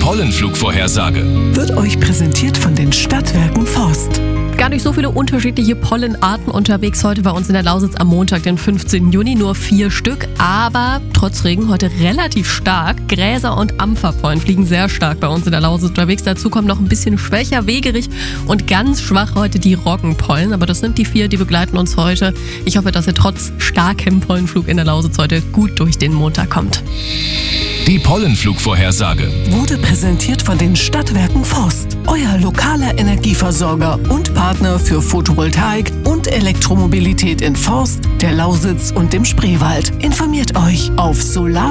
Pollenflugvorhersage wird euch präsentiert von den Stadtwerken Forst. Gar nicht so viele unterschiedliche Pollenarten unterwegs heute bei uns in der Lausitz am Montag, den 15. Juni. Nur 4 Stück, aber trotz Regen heute relativ stark. Gräser und Ampferpollen fliegen sehr stark bei uns in der Lausitz unterwegs. Dazu kommen noch ein bisschen schwächer Wegerich und ganz schwach heute die Roggenpollen. Aber das sind die 4, die begleiten uns heute. Ich hoffe, dass ihr trotz starkem Pollenflug in der Lausitz heute gut durch den Montag kommt. Die Pollenflugvorhersage Wurde präsentiert von den Stadtwerken Forst, euer lokaler Energieversorger und Partner für Photovoltaik und Elektromobilität in Forst, der Lausitz und dem Spreewald. Informiert euch auf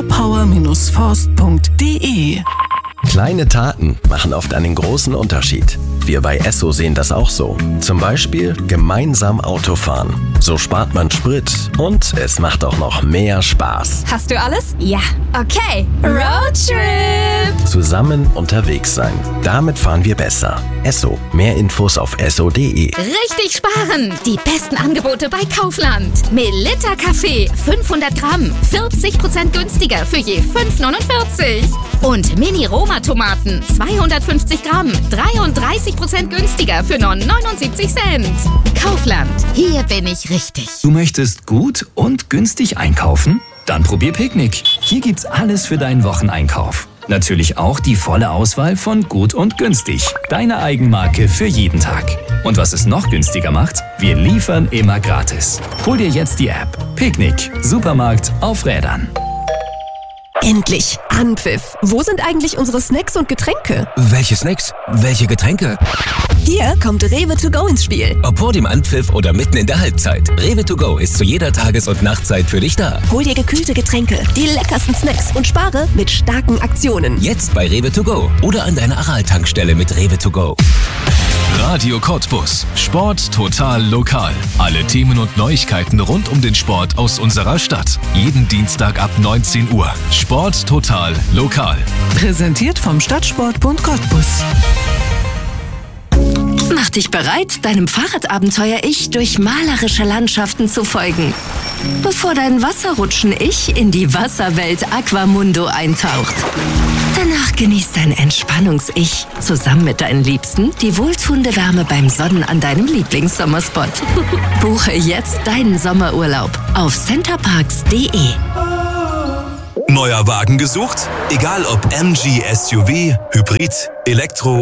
solarpower-forst.de. Kleine Taten machen oft einen großen Unterschied. Wir bei Esso sehen das auch so. Zum Beispiel gemeinsam Auto fahren. So spart man Sprit und es macht auch noch mehr Spaß. Hast du alles? Ja. Okay. Roadtrip! Zusammen unterwegs sein. Damit fahren wir besser. Esso. Mehr Infos auf esso.de. Richtig sparen! Die besten Angebote bei Kaufland. Melitta Kaffee 500 Gramm, 40% günstiger für je 5,49. Und Mini-Roma-Tomaten 250 Gramm, 33% günstiger für nur 79 Cent. Kaufland. Hier bin ich richtig. Du möchtest gut und günstig einkaufen? Dann probier Picknick. Hier gibt's alles für deinen Wocheneinkauf. Natürlich auch die volle Auswahl von Gut und Günstig. Deine Eigenmarke für jeden Tag. Und was es noch günstiger macht? Wir liefern immer gratis. Hol dir jetzt die App. Picknick. Supermarkt auf Rädern. Endlich! Anpfiff! Wo sind eigentlich unsere Snacks und Getränke? Welche Snacks? Welche Getränke? Hier kommt Rewe to go ins Spiel. Ob vor dem Anpfiff oder mitten in der Halbzeit. Rewe to go ist zu jeder Tages- und Nachtzeit für dich da. Hol dir gekühlte Getränke, die leckersten Snacks und spare mit starken Aktionen. Jetzt bei Rewe to go oder an deiner Aral-Tankstelle mit Rewe to go. Radio Cottbus. Sport total lokal. Alle Themen und Neuigkeiten rund um den Sport aus unserer Stadt. Jeden Dienstag ab 19 Uhr. Sport total lokal. Präsentiert vom Stadtsportbund Cottbus. Mach dich bereit, deinem Fahrradabenteuer-Ich durch malerische Landschaften zu folgen. Bevor dein Wasserrutschen-Ich in die Wasserwelt Aquamundo eintaucht. Danach genießt dein Entspannungs-Ich zusammen mit deinen Liebsten die wohltuende Wärme beim Sonnen an deinem Lieblingssommerspot. Buche jetzt deinen Sommerurlaub auf centerparks.de. Neuer Wagen gesucht? Egal ob MG, SUV, Hybrid, Elektro